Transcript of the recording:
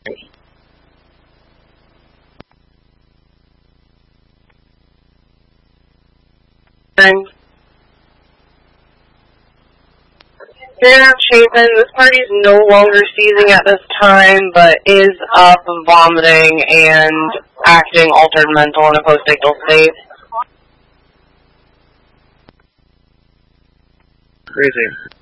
Fair Chapin, this party is no longer seizing at this time, but is up, vomiting, and acting altered mental in a post-ictal state. Crazy.